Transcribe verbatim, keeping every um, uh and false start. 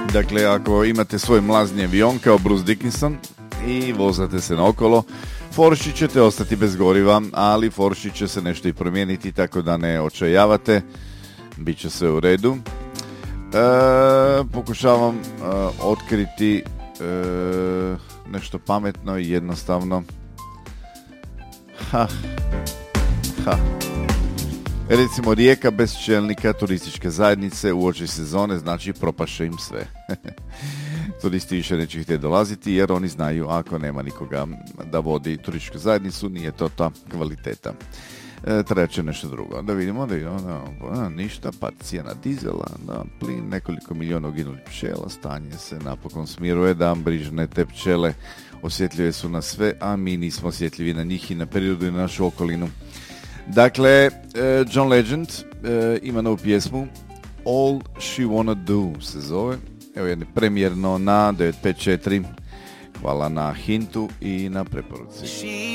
Dakle, ako imate svoj mlazni avion kao Bruce Dickinson i vozate se naokolo, Forši ćete ostati bez goriva, ali Forši će se nešto i promijeniti, tako da ne očajavate, bit će sve u redu. E, pokušavam e, otkriti e, nešto pametno i jednostavno. Ha, ha. Recimo, Rijeka bez čelnika turističke zajednice uoči sezone, znači propaše im sve. Turisti više neće htjeti dolaziti jer oni znaju ako nema nikoga da vodi turističku zajednicu, nije to ta kvaliteta. E, treba će nešto drugo. Da vidimo, da vidimo, da, ništa, pad cijena dizela, da, plin, nekoliko milijuna uginulih pčela, stanje se napokon smiruje, da brižne te pčele osjetljive su na sve, a mi nismo osjetljivi na njih i na periodu i na našu okolinu. Dakle, John Legend ima novu pjesmu, All She Wanna Do se zove, evo jedno premijerno na devet pet četiri. Hvala na hintu i na preporuci.